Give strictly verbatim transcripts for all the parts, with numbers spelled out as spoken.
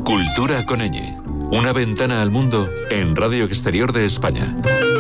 Cultura con ñ. Una ventana al mundo en Radio Exterior de España.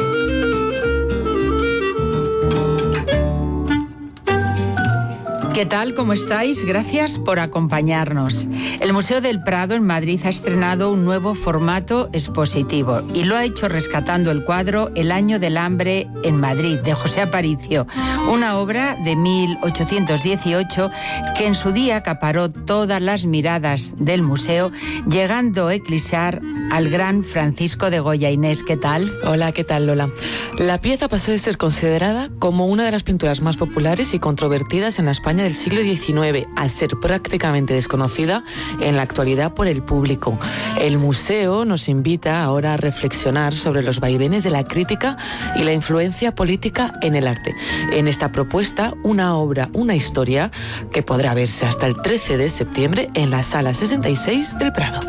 ¿Qué tal? ¿Cómo estáis? Gracias por acompañarnos. El Museo del Prado en Madrid ha estrenado un nuevo formato expositivo y lo ha hecho rescatando el cuadro El año del hambre en Madrid, de José Aparicio, una obra de mil ochocientos dieciocho que en su día acaparó todas las miradas del museo, llegando a eclipsar al gran Francisco de Goya. Inés, ¿qué tal? Hola, ¿qué tal, Lola? La pieza pasó de ser considerada como una de las pinturas más populares y controvertidas en la España del siglo diecinueve a ser prácticamente desconocida en la actualidad por el público. El museo nos invita ahora a reflexionar sobre los vaivenes de la crítica y la influencia política en el arte. En esta propuesta, una obra, una historia que podrá verse hasta el trece de septiembre en la Sala sesenta y seis del Prado.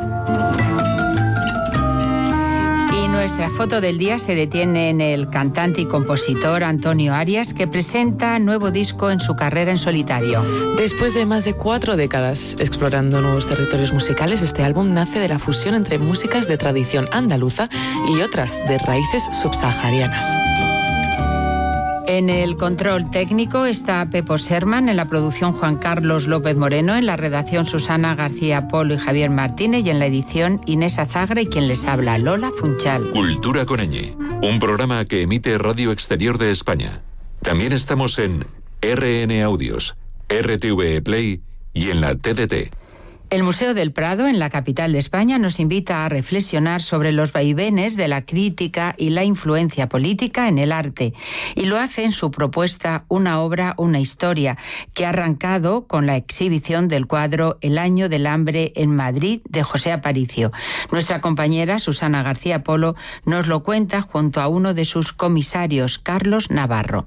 Nuestra foto del día se detiene en el cantante y compositor Antonio Arias, que presenta nuevo disco en su carrera en solitario. Después de más de cuatro décadas explorando nuevos territorios musicales, este álbum nace de la fusión entre músicas de tradición andaluza y otras de raíces subsaharianas. En el control técnico está Pepo Serman, en la producción Juan Carlos López Moreno, en la redacción Susana García Polo y Javier Martínez, y en la edición Inés Azagra y quien les habla, Lola Funchal. Cultura con ñ, un programa que emite Radio Exterior de España. También estamos en R N Audios, R T V E Play y en la T D T. El Museo del Prado, en la capital de España, nos invita a reflexionar sobre los vaivenes de la crítica y la influencia política en el arte. Y lo hace en su propuesta Una obra, una historia, que ha arrancado con la exhibición del cuadro El año del hambre en Madrid, de José Aparicio. Nuestra compañera Susana García Polo nos lo cuenta junto a uno de sus comisarios, Carlos Navarro.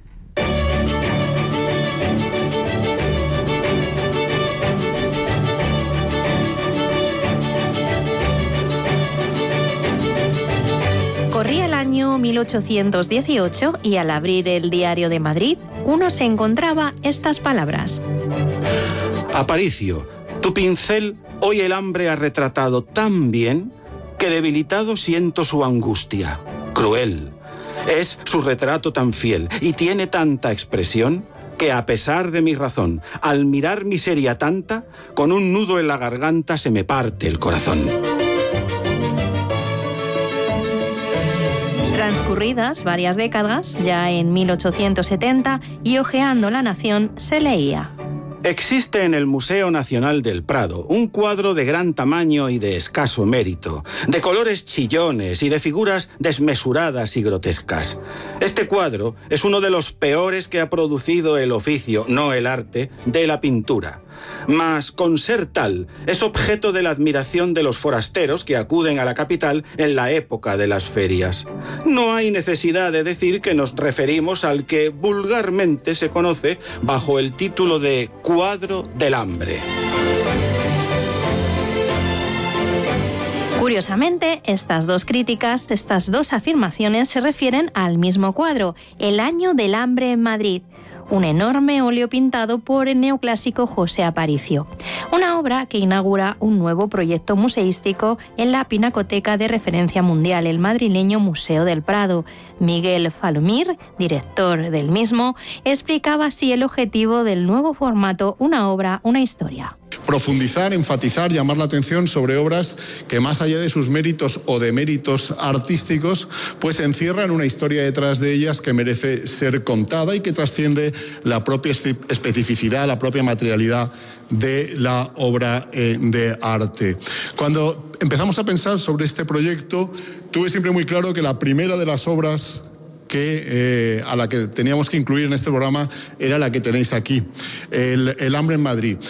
Corría el año mil ochocientos dieciocho y al abrir el Diario de Madrid, uno se encontraba estas palabras. Aparicio, tu pincel hoy el hambre ha retratado tan bien que debilitado siento su angustia. Cruel. Es su retrato tan fiel y tiene tanta expresión que a pesar de mi razón, al mirar miseria tanta, con un nudo en la garganta se me parte el corazón. Transcurridas varias décadas, ya en mil ochocientos setenta, y hojeando La Nación, se leía: Existe en el Museo Nacional del Prado un cuadro de gran tamaño y de escaso mérito, de colores chillones y de figuras desmesuradas y grotescas. Este cuadro es uno de los peores que ha producido el oficio, no el arte, de la pintura. Mas, con ser tal, es objeto de la admiración de los forasteros que acuden a la capital en la época de las ferias. No hay necesidad de decir que nos referimos al que vulgarmente se conoce bajo el título de Cuadro del hambre. Curiosamente, estas dos críticas, estas dos afirmaciones se refieren al mismo cuadro, El año del hambre en Madrid, un enorme óleo pintado por el neoclásico José Aparicio. Una obra que inaugura un nuevo proyecto museístico en la pinacoteca de referencia mundial, el madrileño Museo del Prado. Miguel Falomir, director del mismo, explicaba así el objetivo del nuevo formato Una obra, una historia. Profundizar, enfatizar, llamar la atención sobre obras que, más allá de sus méritos o deméritos artísticos, pues encierran una historia detrás de ellas que merece ser contada y que trasciende la propia especificidad, la propia materialidad de la obra eh, de arte. Cuando empezamos a pensar sobre este proyecto, tuve siempre muy claro que la primera de las obras que eh, a la que teníamos que incluir en este programa era la que tenéis aquí, el, el hambre en Madrid.